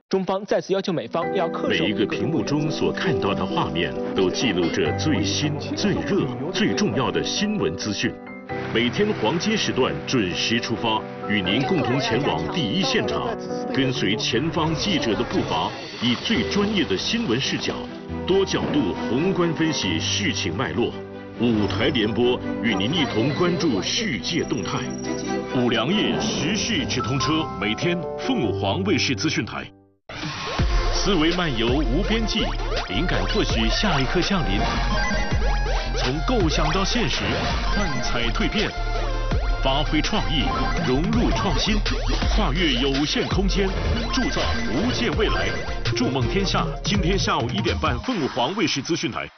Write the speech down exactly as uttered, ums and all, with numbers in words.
中方再次要求美方要恪守每一个屏幕中所看到的画面，都记录着最新、最热、最重要的新闻资讯。每天黄金时段准时出发，与您共同前往第一现场，跟随前方记者的步伐，以最专业的新闻视角，多角度宏观分析事情脉络。五台联播与您一同关注世界动态。五粮液时事直通车，每天凤凰卫视资讯台。思维漫游无边际，灵感或许下一刻降临。从构想到现实，幻彩蜕变，发挥创意，融入创新，跨越有限空间，铸造无限未来。筑梦天下，今天下午一点半，凤凰卫视资讯台。